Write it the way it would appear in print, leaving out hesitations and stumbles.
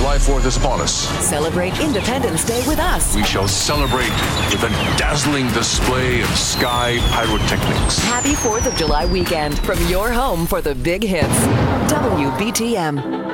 July 4th is upon us. Celebrate Independence Day with us. We shall celebrate with a dazzling display of sky pyrotechnics. Happy 4th of July weekend from your home for the big hits. WBTM.